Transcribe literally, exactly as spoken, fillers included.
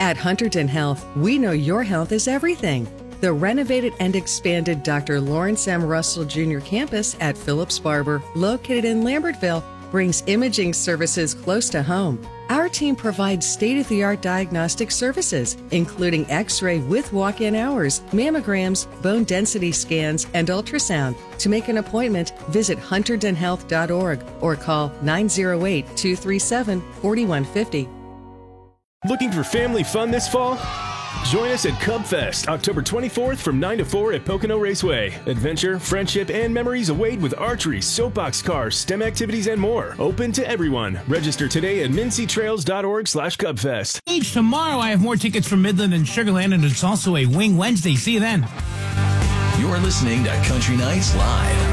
At Hunterdon Health, we know your health is everything. The renovated and expanded Doctor Lawrence M. Russell Junior campus at Phillips Barber, located in Lambertville, brings imaging services close to home. Our team provides state-of-the-art diagnostic services, including X-ray with walk-in hours, mammograms, bone density scans, and ultrasound. To make an appointment, visit hunterdon health dot org or call nine oh eight, two three seven, four one five oh. Looking for family fun this fall? Join us at Cub Fest, October twenty-fourth from nine to four at Pocono Raceway. Adventure, friendship, and memories await with archery, soapbox cars, STEM activities, and more. Open to everyone. Register today at mincy trails dot org slash cubfest. Age tomorrow, I have more tickets for Midland and Sugarland, and it's also a Wing Wednesday. See you then. You're listening to Country Nights Live.